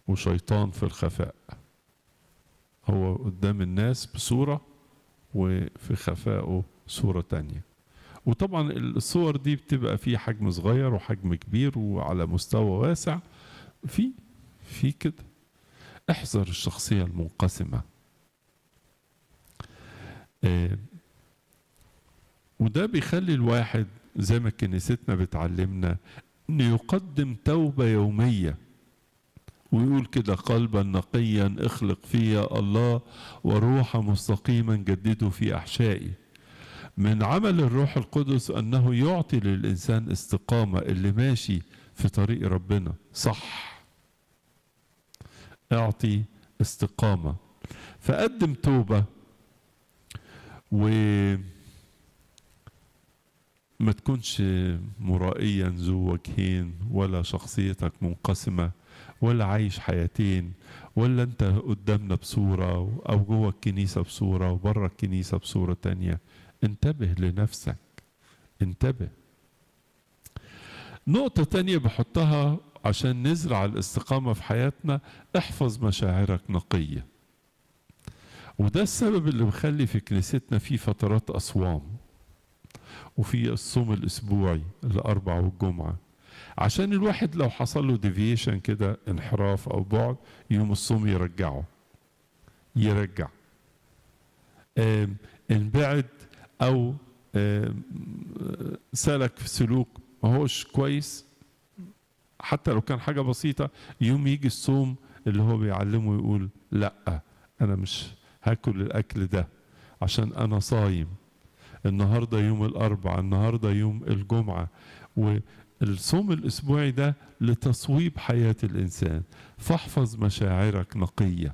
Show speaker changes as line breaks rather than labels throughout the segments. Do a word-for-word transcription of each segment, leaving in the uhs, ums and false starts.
وشيطان في الخفاء. هو قدام الناس بصورة وفي خفائه صورة تانية. وطبعا الصور دي بتبقى في حجم صغير وحجم كبير وعلى مستوى واسع. في في كده احذر الشخصية المنقسمة. آه وده بيخلي الواحد زي ما كنيستنا بتعلمنا انه يقدم توبة يومية ويقول كده: قلبا نقيا اخلق فيا الله، وروحا مستقيما جدده في احشائي. من عمل الروح القدس انه يعطي للانسان استقامة، اللي ماشي في طريق ربنا صح اعطي استقامة. فقدم توبة، وما تكونش مرائيا ذو وجهين، ولا شخصيتك منقسمة، ولا عايش حياتين، ولا انت قدامنا بصورة او جوه الكنيسة بصورة وبره الكنيسة بصورة تانية. انتبه لنفسك، انتبه. نقطة تانية بحطها عشان نزرع الاستقامة في حياتنا: احفظ مشاعرك نقية. وده السبب اللي بيخلي في كنيستنا في فترات أصوام، وفي الصوم الأسبوعي الأربع والجمعة، عشان الواحد لو حصل له ديفيشن كده، انحراف أو بعد، يوم الصوم يرجعه يرجع انبعد أو سلك في سلوك ما هوش كويس، حتى لو كان حاجة بسيطة، يوم يجي الصوم اللي هو بيعلمه يقول: لأ، أنا مش هاكل الأكل ده عشان أنا صايم، النهاردة يوم الأربع، النهاردة يوم الجمعة. والصوم الأسبوعي ده لتصويب حياة الإنسان. فاحفظ مشاعرك نقية.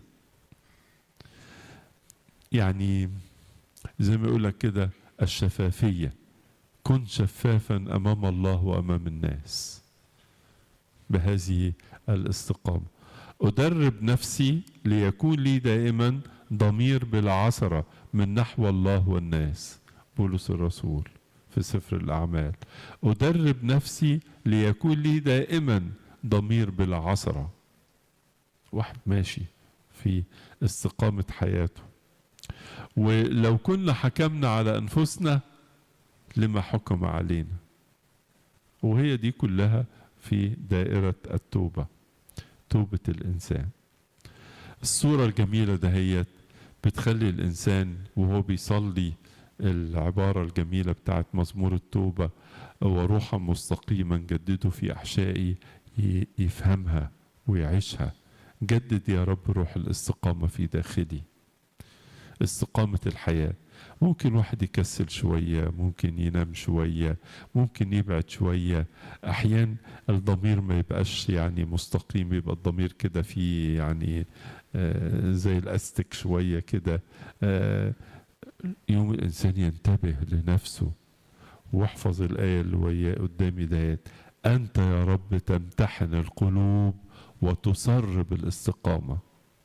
يعني زي ما يقولك كده الشفافية، كن شفافا أمام الله وأمام الناس بهذه الاستقامة. أدرب نفسي ليكون لي دائما ضمير بالعثرة من نحو الله والناس. بولس الرسول في سفر الأعمال: أدرب نفسي ليكون لي دائما ضمير بالعثرة. واحد ماشي في استقامة حياته. ولو كنا حكمنا على أنفسنا لما حكم علينا. وهي دي كلها في دائرة التوبة، توبة الإنسان. الصورة الجميلة دهيت بتخلي الإنسان وهو بيصلي العبارة الجميلة بتاعت مزمور التوبة: وروحا مستقيما جدده في أحشائي، يفهمها ويعيشها. جدد يا رب روح الاستقامة في داخلي، استقامة الحياة. ممكن واحد يكسل شوية، ممكن ينام شوية، ممكن يبعد شوية. أحيان الضمير ما يبقاش يعني مستقيم، يبقى الضمير كده فيه يعني آه زي الأستك شوية كده. آه يوم الإنسان ينتبه لنفسه واحفظ الآية اللي وياه قدامي ديت: أنت يا رب تمتحن القلوب وتصر بالاستقامة.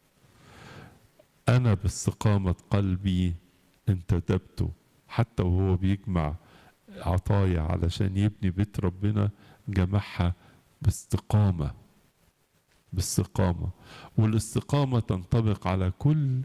أنا باستقامة قلبي انتدبته. حتى وهو بيجمع عطايا علشان يبني بيت ربنا، جمعها باستقامة، باستقامة. والاستقامة تنطبق على كل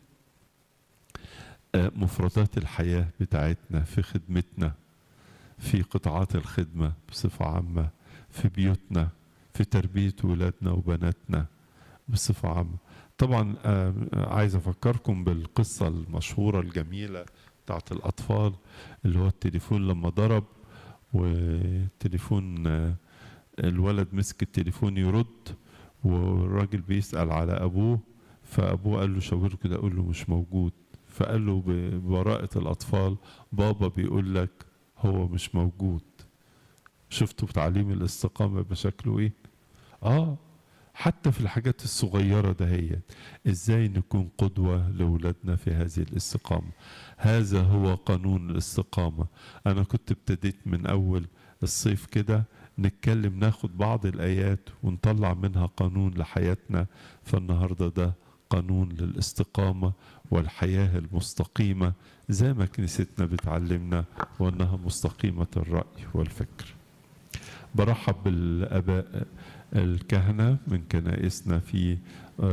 مفردات الحياة بتاعتنا، في خدمتنا، في قطاعات الخدمة بصفة عامة، في بيوتنا، في تربية ولادنا وبناتنا بصفة عامة. طبعا عايز أفكركم بالقصة المشهورة الجميلة بتاعت الأطفال، اللي هو التليفون لما ضرب، والتليفون الولد مسك التليفون يرد، والراجل بيسأل على أبوه، فأبوه قال له شاوره كده، قال له مش موجود. فقال له ببراءة الأطفال: بابا بيقول لك هو مش موجود. شفتوا بتعليم الاستقامة بشكله ايه؟ اه حتى في الحاجات الصغيرة دهيت ازاي نكون قدوة لأولادنا في هذه الاستقامة. هذا هو قانون الاستقامة. انا كنت ابتديت من اول الصيف كده نتكلم، ناخد بعض الآيات ونطلع منها قانون لحياتنا. فالنهاردة ده قانون للاستقامة والحياة المستقيمة زي ما كنيستنا بتعلمنا، وأنها مستقيمة الرأي والفكر. برحب بالآباء الكهنة من كنائسنا في